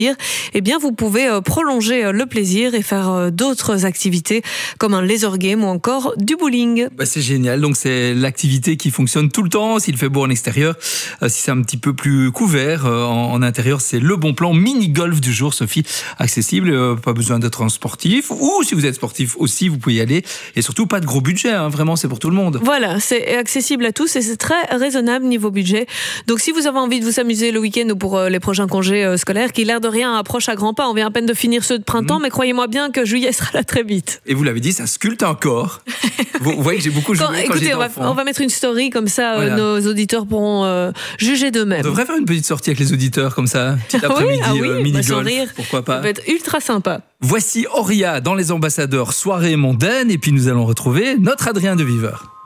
eh bien vous pouvez prolonger le plaisir et faire d'autres activités comme un laser game ou encore du bowling. C'est génial, donc c'est l'activité qui fonctionne tout le temps, s'il fait beau en extérieur, si c'est un petit peu plus couvert en intérieur, c'est le bon plan mini-golf du jour, Sophie, accessible, pas besoin d'être un sportif, ou si vous êtes sportif aussi, vous pouvez y aller, et surtout pas de gros budget, vraiment c'est pour tout le monde. Voilà, c'est accessible à tous et c'est très raisonnable niveau budget. Donc si vous avez envie de vous amuser le week-end ou pour les prochains congés scolaires, qui l'air de rien approche à grands pas, on vient à peine de finir ceux de printemps, mais croyez-moi bien que juillet sera là très vite. Et vous l'avez dit, ça sculpte encore. Vous voyez que j'ai beaucoup joué quand j'étais enfant. On va mettre une story comme ça, voilà. Nos auditeurs pourront juger d'eux-mêmes. On devrait faire une petite sortie avec les auditeurs comme ça, petit après-midi, mini-golf, pourquoi pas. Ça va être ultra sympa. Voici Auria dans Les Ambassadeurs, soirée mondaine, et puis nous allons retrouver notre Adrien de Viveur.